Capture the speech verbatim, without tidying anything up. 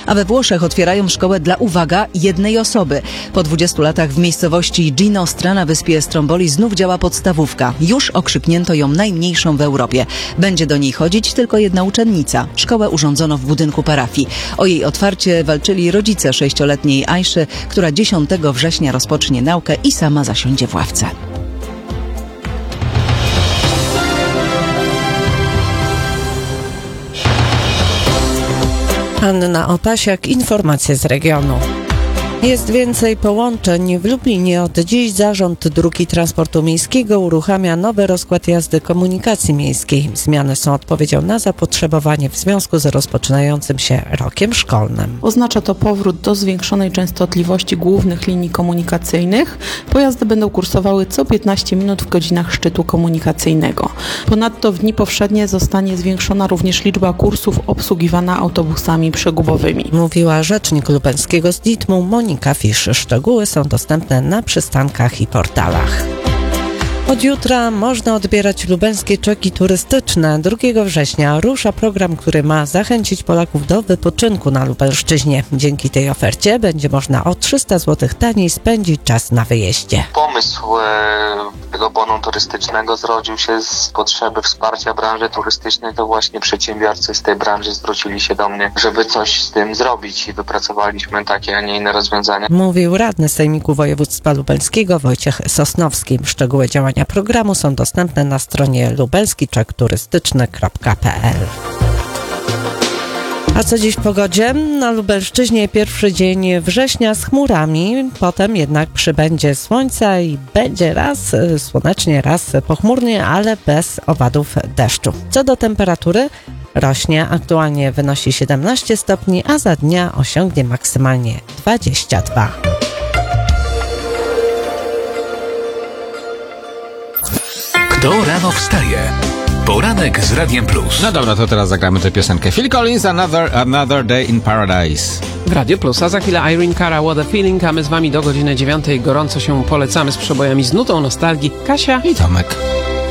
A we Włoszech otwierają szkołę dla, uwaga, jednej osoby. Po dwudziestu latach w miejscowości Ginostra na wyspie Stromboli znów działa podstawówka. Już okrzyknięto ją najmniejszą w Europie. Będzie do niej chodzić tylko jedna uczennica. Szkołę urządzono w budynku parafii. O jej otwarcie walczyli rodzice sześcioletniej Ajszy, która dziesiątego września rozpocznie naukę i sama zasiądzie w ławce. Anna Opasiak, informacje z regionu. Jest więcej połączeń. W Lublinie od dziś Zarząd Dróg i Transportu Miejskiego uruchamia nowy rozkład jazdy komunikacji miejskiej. Zmiany są odpowiedzią na zapotrzebowanie w związku z rozpoczynającym się rokiem szkolnym. Oznacza to powrót do zwiększonej częstotliwości głównych linii komunikacyjnych. Pojazdy będą kursowały co piętnaście minut w godzinach szczytu komunikacyjnego. Ponadto w dni powszednie zostanie zwiększona również liczba kursów obsługiwana autobusami przegubowymi. Mówiła rzecznik lubelskiego z Ditmu Monika Fisz. Szczegóły są dostępne na przystankach i portalach. Od jutra można odbierać lubelskie czeki turystyczne. drugiego września rusza program, który ma zachęcić Polaków do wypoczynku na Lubelszczyźnie. Dzięki tej ofercie będzie można o trzysta złotych taniej spędzić czas na wyjeździe. Pomysł e, tego bonu turystycznego zrodził się z potrzeby wsparcia branży turystycznej. To właśnie przedsiębiorcy z tej branży zwrócili się do mnie, żeby coś z tym zrobić i wypracowaliśmy takie, a nie inne rozwiązania. Mówił radny Sejmiku Województwa Lubelskiego Wojciech Sosnowski. Szczegóły działania programu są dostępne na stronie lubelski czek turystyczny kropka p l. A co dziś w pogodzie? Na Lubelszczyźnie pierwszy dzień września z chmurami, potem jednak przybędzie słońca i będzie raz słonecznie, raz pochmurnie, ale bez owadów deszczu. Co do temperatury, rośnie, aktualnie wynosi siedemnaście stopni, a za dnia osiągnie maksymalnie dwadzieścia dwa. Kto rano wstaje? Poranek z Radiem Plus. No dobra, to teraz zagramy tę piosenkę. Phil Collins, Another, Another Day in Paradise. W Radio Plus, a za chwilę Irene Cara, What a Feeling, a my z wami do godziny dziewiątej gorąco się polecamy z przebojami z nutą nostalgii. Kasia i Tomek.